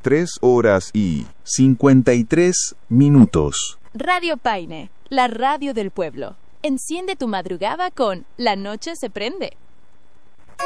3:53. Radio Paine, la radio del pueblo. Enciende tu madrugada con La Noche se prende.